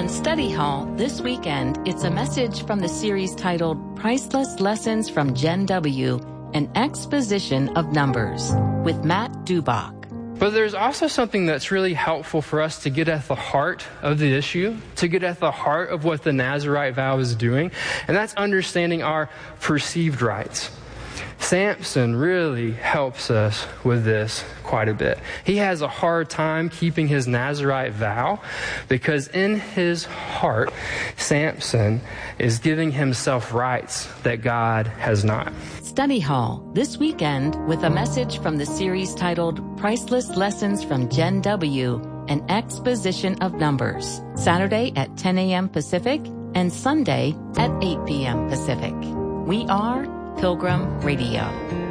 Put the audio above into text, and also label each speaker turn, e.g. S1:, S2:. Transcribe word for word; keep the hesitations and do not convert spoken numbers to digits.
S1: On Study Hall this weekend, it's a message from the series titled Priceless Lessons from Gen W, an exposition of numbers, with Matt Dubach.
S2: But there's also something that's really helpful for us to get at the heart of the issue, to get at the heart of what the Nazirite vow is doing, and that's understanding our perceived rights. Samson really helps us with this quite a bit. He has a hard time keeping his Nazirite vow because in his heart, Samson is giving himself rights that God has not.
S1: Study Hall this weekend with a message from the series titled Priceless Lessons from Gen W, an exposition of numbers. Saturday at ten a.m. Pacific and Sunday at eight p.m. Pacific. We are Pilgrim Radio.